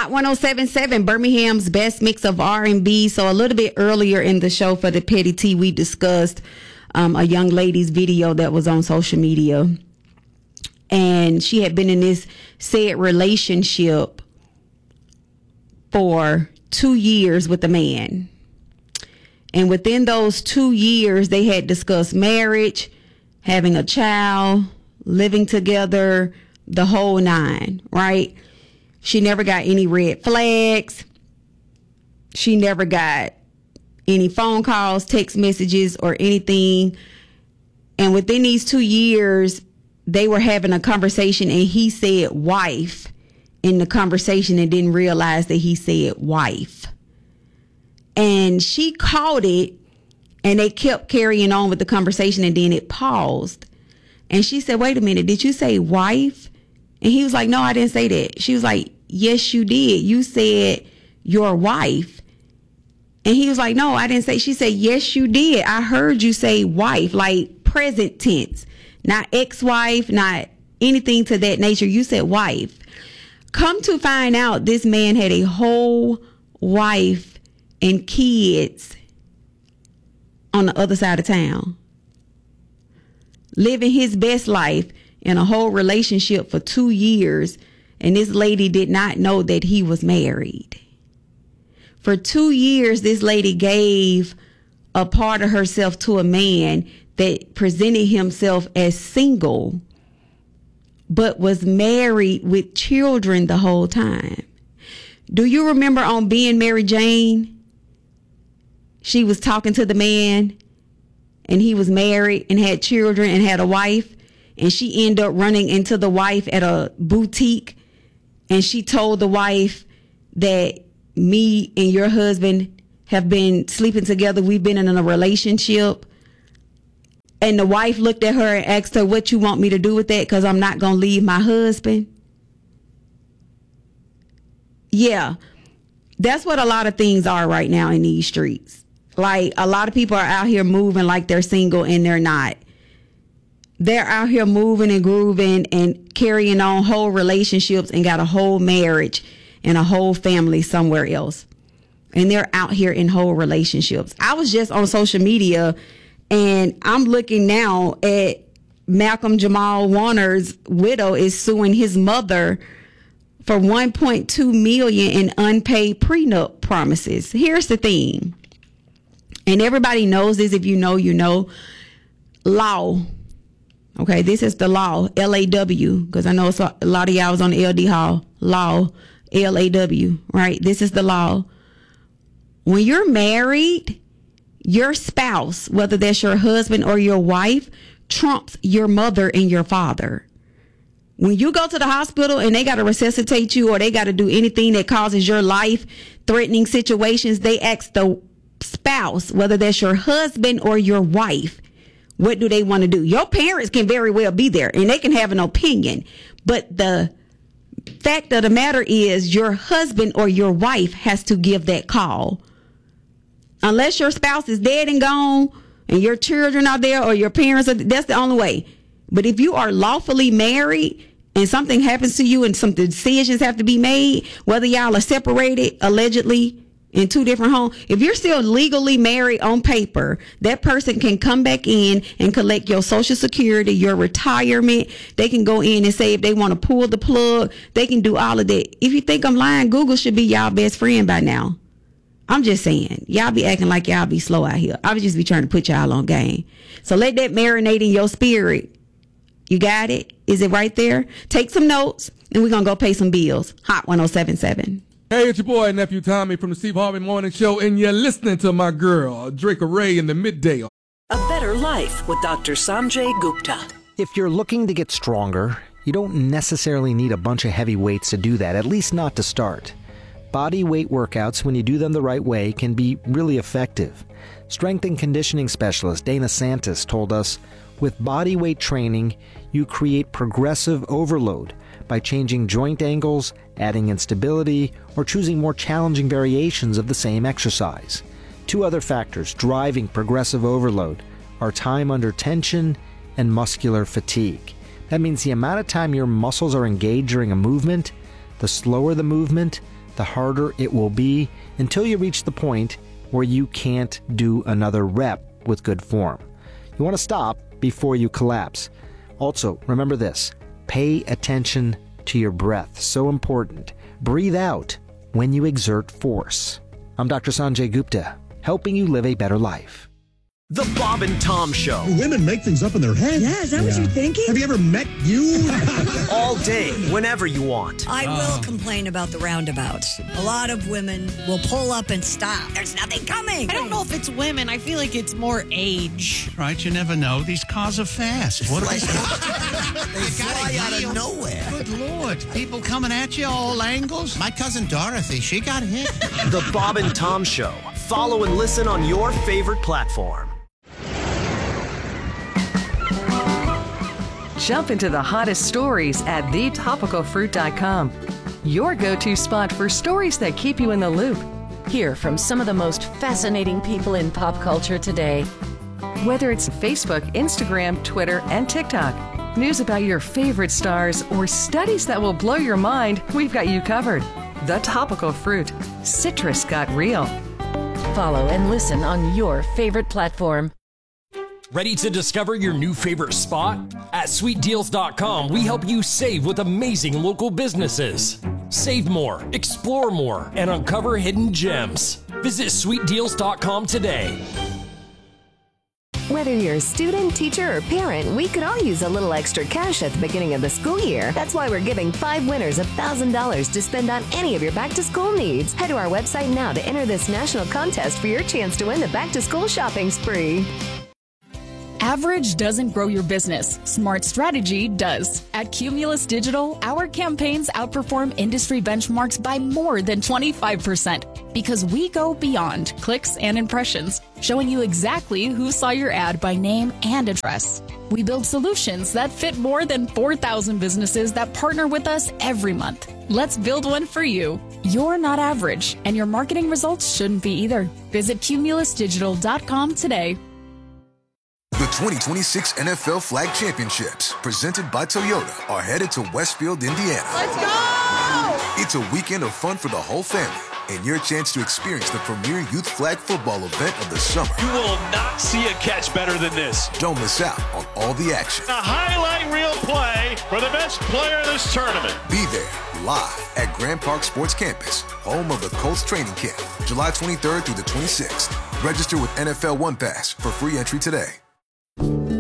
Hot 107.7, Birmingham's best mix of R&B. So a little bit earlier in the show for the Petty Tea, we discussed a young lady's video that was on social media. And she had been in this said relationship for 2 years with a man. And within those 2 years, they had discussed marriage, having a child, living together, the whole nine, right? She never got any red flags. She never got any phone calls, text messages, or anything. And within these 2 years, they were having a conversation and he said wife in the conversation and didn't realize that he said wife. And she caught it and they kept carrying on with the conversation and then it paused. And she said, wait a minute, did you say wife? And he was like, no, I didn't say that. She was like, yes, you did. You said your wife. And he was like, no, I didn't say. She said, yes, you did. I heard you say wife, like present tense, not ex-wife, not anything to that nature. You said wife. Come to find out, this man had a whole wife and kids on the other side of town, living his best life in a whole relationship for 2 years. And this lady did not know that he was married. For 2 years, this lady gave a part of herself to a man that presented himself as single, but was married with children the whole time. Do you remember on Being Mary Jane? She was talking to the man and he was married and had children and had a wife. And she ended up running into the wife at a boutique. And she told the wife that me and your husband have been sleeping together. We've been in a relationship. And the wife looked at her and asked her, what you want me to do with that? Because I'm not going to leave my husband. Yeah, that's what a lot of things are right now in these streets. Like, a lot of people are out here moving like they're single and they're not. They're out here moving and grooving and carrying on whole relationships and got a whole marriage and a whole family somewhere else. And they're out here in whole relationships. I was just on social media and I'm looking now at Malcolm Jamal Warner's widow is suing his mother for $1.2 million in unpaid prenup promises. Here's the thing. And everybody knows this. If you know, you know. Law. Okay, this is the law, L-A-W, because I know it's a lot of y'all was on the LD Hall. Law, L-A-W, right? This is the law. When you're married, your spouse, whether that's your husband or your wife, trumps your mother and your father. When you go to the hospital and they got to resuscitate you or they got to do anything that causes your life-threatening situations, they ask the spouse, whether that's your husband or your wife, what do they want to do? Your parents can very well be there and they can have an opinion. But the fact of the matter is your husband or your wife has to give that call. Unless your spouse is dead and gone and your children are there or your parents are, that's the only way. But if you are lawfully married and something happens to you and some decisions have to be made, whether y'all are separated allegedly in two different homes, if you're still legally married on paper, that person can come back in and collect your Social Security, your retirement. They can go in and say if they want to pull the plug, they can do all of that. If you think I'm lying, Google should be y'all best friend by now. I'm just saying, y'all be acting like y'all be slow out here. I would just be trying to put y'all on game. So let that marinate in your spirit. You got it? Is it right there? Take some notes and we're going to go pay some bills. Hot 107.7. Hey, it's your boy, Nephew Tommy from the Steve Harvey Morning Show, and you're listening to my girl, Drake Ray, in the midday. A Better Life with Dr. Sanjay Gupta. If you're looking to get stronger, you don't necessarily need a bunch of heavy weights to do that, at least not to start. Body weight workouts, when you do them the right way, can be really effective. Strength and conditioning specialist Dana Santis told us, with body weight training, you create progressive overload by changing joint angles, adding instability, or choosing more challenging variations of the same exercise. Two other factors driving progressive overload are time under tension and muscular fatigue. That means the amount of time your muscles are engaged during a movement, the slower the movement, the harder it will be until you reach the point where you can't do another rep with good form. You want to stop before you collapse. Also, remember this. Pay attention to your breath. So important. Breathe out when you exert force. I'm Dr. Sanjay Gupta, helping you live a better life. The Bob and Tom Show. Women make things up in their head. Yeah, is that what you're thinking? Have you ever met you? All day, whenever you want. I will complain about the roundabouts. A lot of women will pull up and stop. There's nothing coming. I don't know if it's women. I feel like it's more age. Right, you never know. These cars are fast. What They fly out of nowhere. Good Lord. People coming at you all angles. My cousin Dorothy, she got hit. The Bob and Tom Show. Follow and listen on your favorite platform. Jump into the hottest stories at thetopicalfruit.com. Your go-to spot for stories that keep you in the loop. Hear from some of the most fascinating people in pop culture today. Whether it's Facebook, Instagram, Twitter, and TikTok, news about your favorite stars, or studies that will blow your mind, we've got you covered. The Topical Fruit. Citrus got real. Follow and listen on your favorite platform. Ready to discover your new favorite spot? At sweetdeals.com, we help you save with amazing local businesses. Save more, explore more, and uncover hidden gems. Visit sweetdeals.com today. Whether you're a student, teacher, or parent, we could all use a little extra cash at the beginning of the school year. That's why we're giving 5 winners $1,000 to spend on any of your back-to-school needs. Head to our website now to enter this national contest for your chance to win the back-to-school shopping spree. Average doesn't grow your business. Smart strategy does. At Cumulus Digital, our campaigns outperform industry benchmarks by more than 25% because we go beyond clicks and impressions, showing you exactly who saw your ad by name and address. We build solutions that fit more than 4,000 businesses that partner with us every month. Let's build one for you. You're not average, and your marketing results shouldn't be either. Visit cumulusdigital.com today. The 2026 NFL Flag Championships, presented by Toyota, are headed to Westfield, Indiana. Let's go! It's a weekend of fun for the whole family and your chance to experience the premier youth flag football event of the summer. You will not see a catch better than this. Don't miss out on all the action. A highlight reel play for the best player in this tournament. Be there live at Grand Park Sports Campus, home of the Colts training camp, July 23rd through the 26th. Register with NFL One Pass for free entry today.